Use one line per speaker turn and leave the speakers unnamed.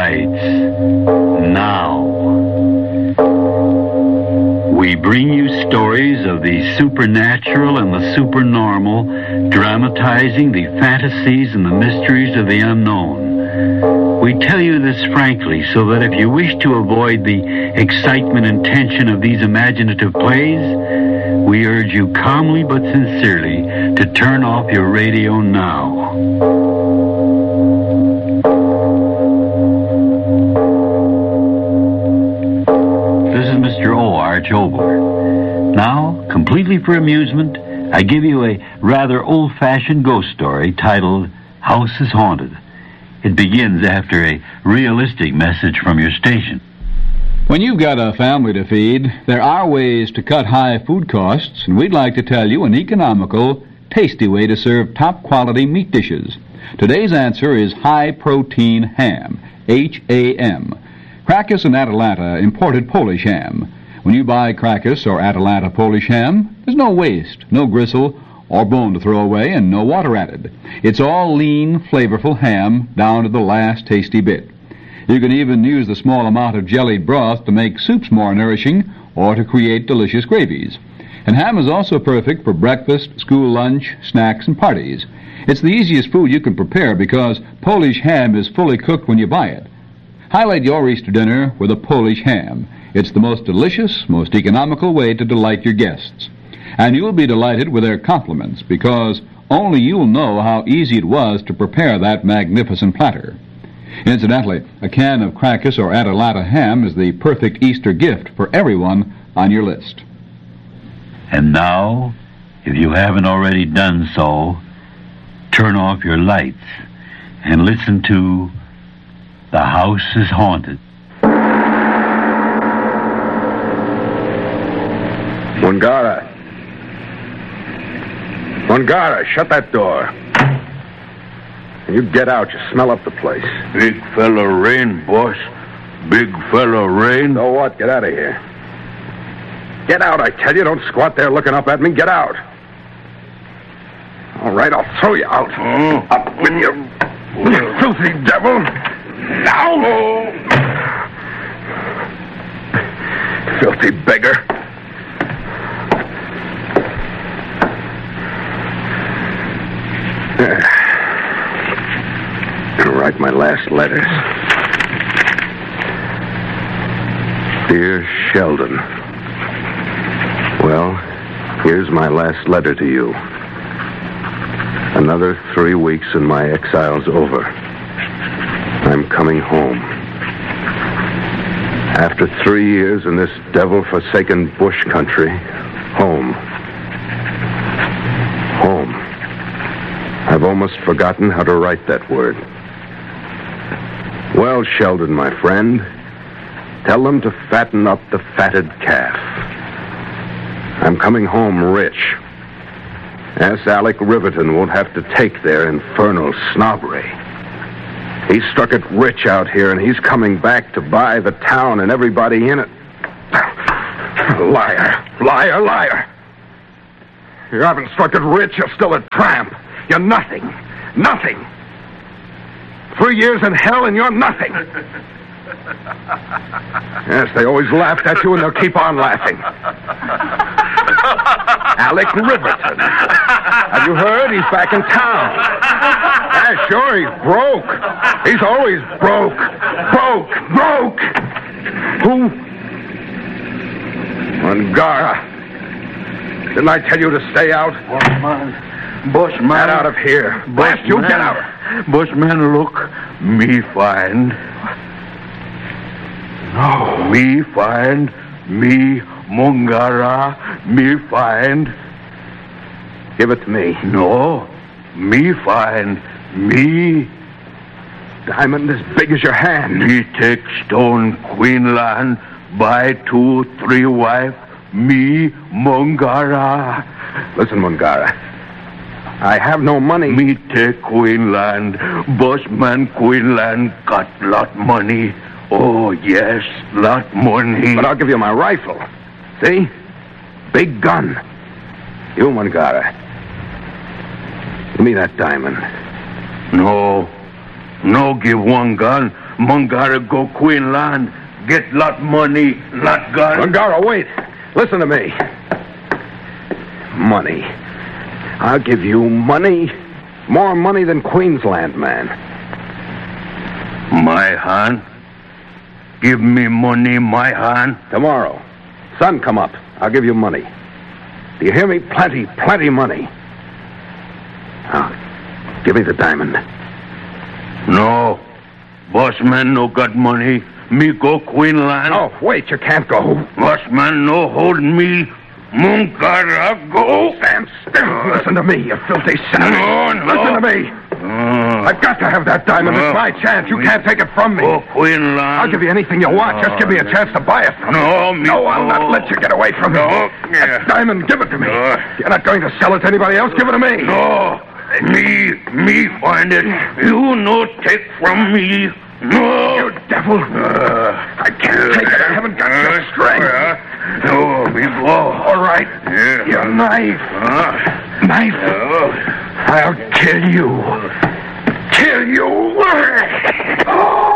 lights. Now. We bring you stories of the supernatural and the supernormal, dramatizing the fantasies and the mysteries of the unknown. We tell you this frankly so that if you wish to avoid the excitement and tension of these imaginative plays, we urge you calmly but sincerely to turn off your radio now. This is Mr. O. Arch Obler. Now, completely for amusement, I give you a rather old-fashioned ghost story titled House is Haunted. It begins after a realistic message from your station.
When you've got a family to feed, there are ways to cut high food costs, and we'd like to tell you an economical, tasty way to serve top-quality meat dishes. Today's answer is high-protein ham, H-A-M. Crackus and Atalanta imported Polish ham. When you buy Crackus or Atalanta Polish ham, there's no waste, no gristle, or bone to throw away, and no water added. It's all lean, flavorful ham down to the last tasty bit. You can even use the small amount of jellied broth to make soups more nourishing or to create delicious gravies. And ham is also perfect for breakfast, school lunch, snacks, and parties. It's the easiest food you can prepare because Polish ham is fully cooked when you buy it. Highlight your Easter dinner with a Polish ham. It's the most delicious, most economical way to delight your guests. And you'll be delighted with their compliments because only you'll know how easy it was to prepare that magnificent platter. Incidentally, a can of Crackus or Atalanta ham is the perfect Easter gift for everyone on your list.
And now, if you haven't already done so, turn off your lights and listen to The House is Haunted.
Mungara, shut that door. And you get out. You smell up the place.
Big fella rain, boss. Big fella rain.
So what? Get out of here. Get out, I tell you. Don't squat there looking up at me. Get out. All right, I'll throw you out. Up with you. You filthy devil. Now. Filthy beggar. I'll write my last letters. Dear Sheldon. Well, here's my last letter to you. Another 3 weeks and my exile's over. I'm coming home. After 3 years in this devil-forsaken bush country, home. Home. I've almost forgotten how to write that word. Well, Sheldon, my friend, tell them to fatten up the fatted calf. I'm coming home rich. S. Alec Riverton won't have to take their infernal snobbery. He struck it rich out here, and he's coming back to buy the town and everybody in it. Liar, liar, liar. You haven't struck it rich, you're still a tramp. You're nothing. Nothing. 3 years in hell and you're nothing. Yes, they always laughed at you and they'll keep on laughing. Alec Riverton. Have you heard? He's back in town. Yeah, sure, he's broke. He's always broke. Broke. Who? Mungara. Didn't I tell you to stay out?
Bushman.
Get out of here. Blast you, get out.
Bushman, look. Me find. No. Me find. Me Mungara. Me find.
Give it to me.
No. Me find. Me.
Diamond as big as your hand.
Me take stone Queenland. Buy 2, 3 wife. Me Mungara.
Listen, Mungara. I have no money.
Me take Queenland. Bushman Queenland got lot money. Oh, yes, lot money.
But I'll give you my rifle. See? Big gun. You, Mungara. Give me that diamond.
No. No give one gun. Mungara go Queenland. Get lot money, lot gun.
Mungara, wait. Listen to me. Money. I'll give you money. More money than Queensland, man.
My hand? Give me money, my hand.
Tomorrow. Sun come up. I'll give you money. Do you hear me? Plenty money. Now, give me the diamond.
No. Bossman no got money. Me go Queenland.
Oh, wait, you can't go.
Bossman no hold me. Mungara go.
Stand still. Listen to me, you filthy savage.
No.
Listen to me. I've got to have that diamond. It's my chance. You can't take it from me.
Go Queenland.
I'll give you anything you want. Just give me a chance to buy it from you. No, I'll not let you get away from me.
No.
That diamond, give it to me.
No.
You're not going to sell it to anybody else. Give it to me.
No. Me find it. You no take from me. No.
You devil. I can't take it. I haven't got your strength.
No, me go.
All right.
Yeah.
Your knife. Knife. I'll kill you. Kill you.